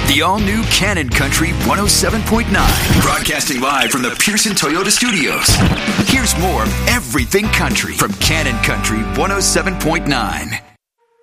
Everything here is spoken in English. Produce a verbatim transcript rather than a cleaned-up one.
The all-new Cannon Country one oh seven point nine. Broadcasting live from the Pearson Toyota Studios. Here's more of everything country from Cannon Country one oh seven point nine.